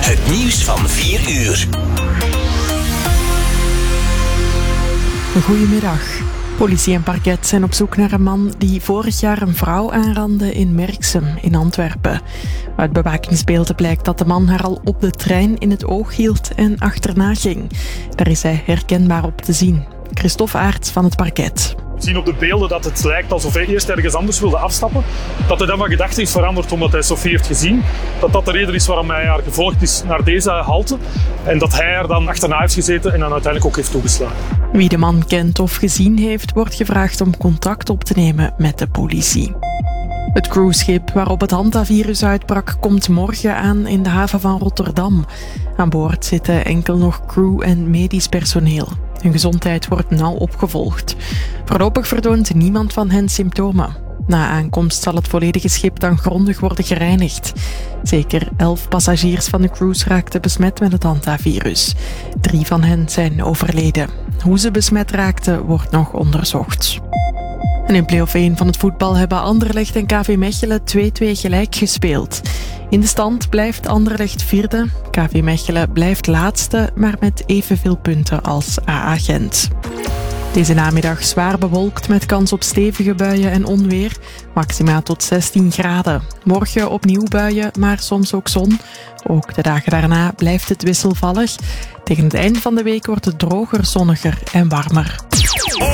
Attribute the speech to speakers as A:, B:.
A: Het nieuws van 4 uur.
B: Goedemiddag. Politie en parket zijn op zoek naar een man die vorig jaar een vrouw aanrandde in Merksem in Antwerpen. Uit bewakingsbeelden blijkt dat de man haar al op de trein in het oog hield en achterna ging. Daar is hij herkenbaar op te zien. Christophe Aerts van het parket.
C: We zien op de beelden dat het lijkt alsof hij eerst ergens anders wilde afstappen. Dat hij dan van gedachte is veranderd omdat hij Sophie heeft gezien. Dat de reden is waarom hij haar gevolgd is naar deze halte. En dat hij er dan achterna heeft gezeten en dan uiteindelijk ook heeft toegeslagen.
B: Wie de man kent of gezien heeft, wordt gevraagd om contact op te nemen met de politie. Het cruiseschip waarop het hantavirus uitbrak komt morgen aan in de haven van Rotterdam. Aan boord zitten enkel nog crew en medisch personeel. Hun gezondheid wordt nauw opgevolgd. Voorlopig vertoont niemand van hen symptomen. Na aankomst zal het volledige schip dan grondig worden gereinigd. Zeker 11 passagiers van de cruise raakten besmet met het hantavirus. 3 van hen zijn overleden. Hoe ze besmet raakten wordt nog onderzocht. En in play-off 1 van het voetbal hebben Anderlecht en KV Mechelen 2-2 gelijk gespeeld. In de stand blijft Anderlecht vierde. KV Mechelen blijft laatste, maar met evenveel punten als AA Gent. Deze namiddag zwaar bewolkt met kans op stevige buien en onweer. Maxima tot 16 graden. Morgen opnieuw buien, maar soms ook zon. Ook de dagen daarna blijft het wisselvallig. Tegen het eind van de week wordt het droger, zonniger en warmer.